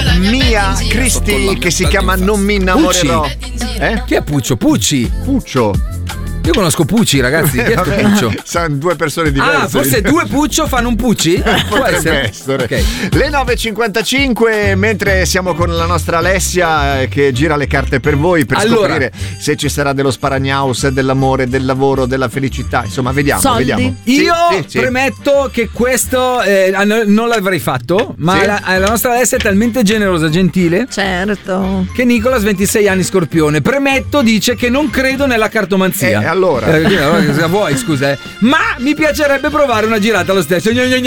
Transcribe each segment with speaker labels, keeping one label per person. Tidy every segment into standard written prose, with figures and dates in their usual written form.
Speaker 1: mia Cristi che si chiama Non mi innamorerò.
Speaker 2: Chi è Puccio? Puccio. Io conosco Pucci, ragazzi. Chi è Puccio?
Speaker 1: Sono due persone diverse.
Speaker 2: Forse due Puccio fanno un Pucci?
Speaker 1: Potrebbe essere. Okay. Le 9.55, mentre siamo con la nostra Alessia che gira le carte per voi per scoprire se ci sarà dello sparagnaus, dell'amore, del lavoro, della felicità. Insomma, vediamo.
Speaker 2: Io premetto che questo non l'avrei fatto, ma la nostra Alessia è talmente generosa, gentile.
Speaker 3: Certo.
Speaker 2: Che Nicolas, 26 anni, Scorpione. Premetto, dice che non credo nella cartomanzia.
Speaker 1: Allora
Speaker 2: cosa vuoi, scusa, ma mi piacerebbe provare una girata lo stesso.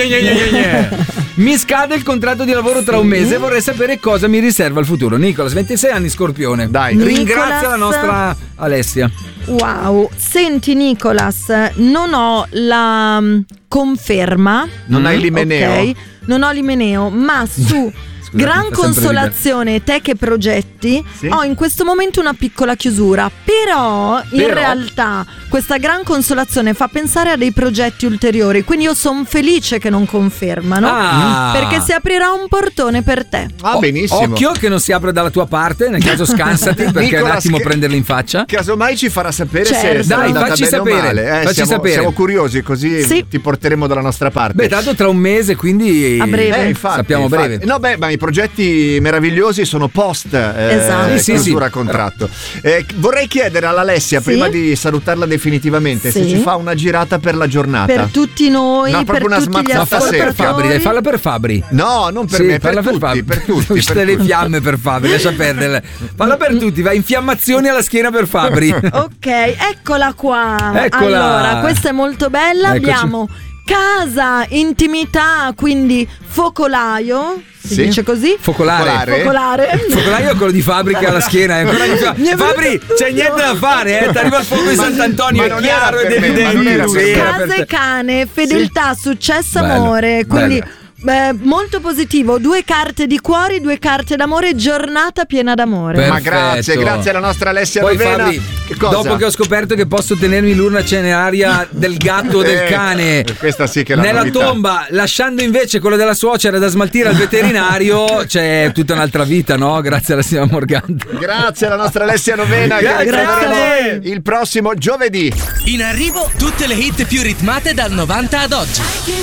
Speaker 2: Mi scade il contratto di lavoro tra un mese e vorrei sapere cosa mi riserva il futuro. Nicolas, 26 anni, Scorpione.
Speaker 1: Dai,
Speaker 2: ringrazia la nostra Alessia.
Speaker 3: Wow, senti Nicolas, non ho la conferma.
Speaker 1: Non hai l'Imeneo.
Speaker 3: Ok, non ho l'Imeneo, ma su Gran consolazione, te che progetti, ho in questo momento una piccola chiusura, però in realtà questa gran consolazione fa pensare a dei progetti ulteriori, quindi io sono felice che non confermano, perché si aprirà un portone per te.
Speaker 1: Benissimo.
Speaker 2: Occhio che non si apre dalla tua parte, nel caso scansati perché Nicolas, un attimo prenderli in faccia.
Speaker 1: Casomai ci farà sapere se
Speaker 2: dai, facci sapere,
Speaker 1: siamo curiosi, così ti porteremo dalla nostra parte.
Speaker 2: Beh, tanto tra un mese, quindi
Speaker 3: a breve.
Speaker 2: Sappiamo breve.
Speaker 1: No, beh, ma i progetti meravigliosi sono post chiusura contratto. Vorrei chiedere all'Alessia, prima di salutarla definitivamente, se ci fa una girata per la giornata.
Speaker 3: Per tutti noi, per
Speaker 1: una
Speaker 3: tutti gli ascoltatori.
Speaker 2: Dai, falla per Fabri.
Speaker 1: No, non per me, per tutti.
Speaker 2: Queste le fiamme per Fabri, lascia perdere. Falla per tutti, va, infiammazioni alla schiena per Fabri.
Speaker 3: Ok, eccola qua. Allora, questa è molto bella.
Speaker 2: Eccoci.
Speaker 3: Abbiamo casa, intimità, quindi focolaio. Si dice così?
Speaker 2: Focolare. Focolaio è quello di Fabri che ha la schiena. Fabri, c'è niente da fare, ti arriva il fuoco di Sant'Antonio, è chiaro ed evidente.
Speaker 3: Casa e cane, fedeltà, successo, amore. Quindi molto positivo, 2 carte di cuori, 2 carte d'amore, giornata piena d'amore.
Speaker 1: Perfetto. Ma grazie alla nostra Alessia Rovena.
Speaker 2: Fabri, dopo che ho scoperto che posso tenermi l'urna cineraria del gatto o del cane
Speaker 1: questa sì che è la
Speaker 2: nella
Speaker 1: novità.
Speaker 2: Tomba, lasciando invece quello della suocera da smaltire al veterinario, c'è tutta un'altra vita, no? Grazie alla signora Morgante.
Speaker 1: Grazie alla nostra Alessia Rovena.
Speaker 2: Grazie.
Speaker 1: Il prossimo giovedì.
Speaker 4: In arrivo tutte le hit più ritmate dal 90 ad oggi.